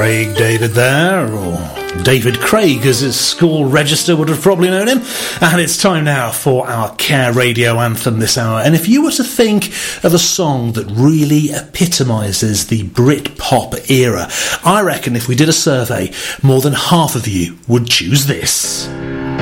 Craig David there, or David Craig as his school register would have probably known him. And it's time now for our Care Radio Anthem this hour. And if you were to think of a song that really epitomises the Britpop era, I reckon if we did a survey, more than half of you would choose this.